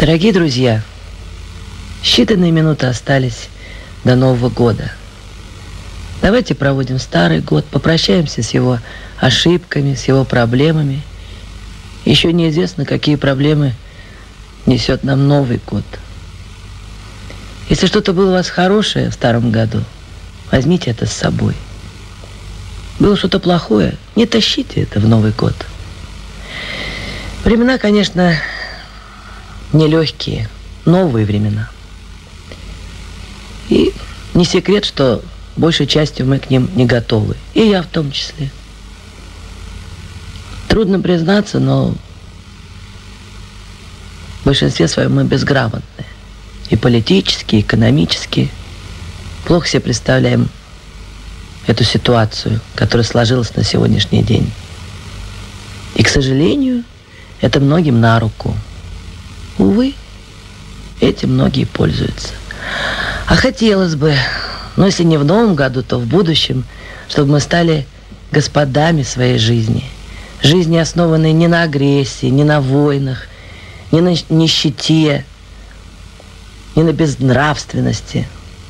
Дорогие друзья, считанные минуты остались до Нового года. Давайте проводим старый год, попрощаемся с его ошибками, с его проблемами. Еще неизвестно, какие проблемы несет нам Новый год. Если что-то было у вас хорошее в старом году, возьмите это с собой. Было что-то плохое, не тащите это в Новый год. Времена, конечно, нелегкие, новые времена. И не секрет, что большей частью мы к ним не готовы. И я в том числе. Трудно признаться, но в большинстве своем мы безграмотны. И политически, и экономически. Плохо себе представляем эту ситуацию, которая сложилась на сегодняшний день. И, к сожалению, это многим на руку. Увы, этим многие пользуются. А хотелось бы, но если не в новом году, то в будущем, чтобы мы стали господами своей жизни. Жизни, основанной не на агрессии, не на войнах, не на нищете, не на безнравственности,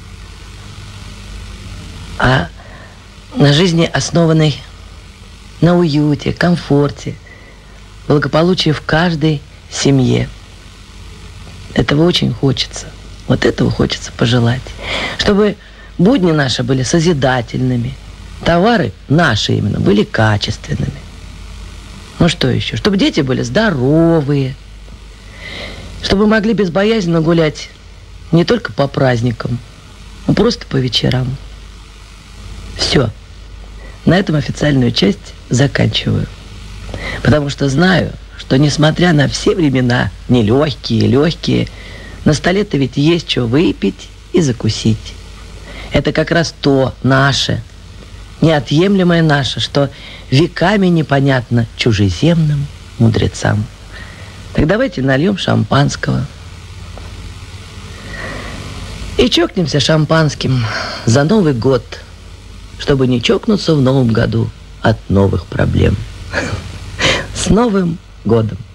а на жизни, основанной на уюте, комфорте, благополучии в каждой семье. Этого очень хочется. Вот этого хочется пожелать. Чтобы будни наши были созидательными, товары наши именно были качественными. Ну что еще? Чтобы дети были здоровые, чтобы могли безбоязненно гулять не только по праздникам, но просто по вечерам. Все. На этом официальную часть заканчиваю. Потому что знаю, что несмотря на все времена, нелегкие, легкие, на столе-то ведь есть что выпить и закусить. Это как раз то наше, неотъемлемое наше, что веками непонятно чужеземным мудрецам. Так давайте нальем шампанского. И чокнемся шампанским за Новый год, чтобы не чокнуться в Новом году от новых проблем. С Новым годом!